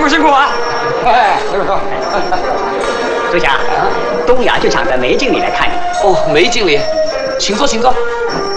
苦辛苦啊！ 哎，没有错。 周霞，东亚剧场的梅经理来看你。 哦，梅经理，请坐，请坐。